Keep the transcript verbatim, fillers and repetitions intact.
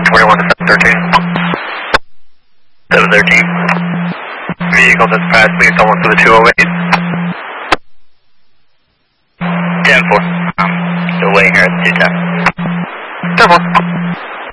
twenty-one to seven thirteen. seven thirteen. Vehicle that's passed me, it's almost to the two oh eight. ten four. Um, still waiting here at the two ten.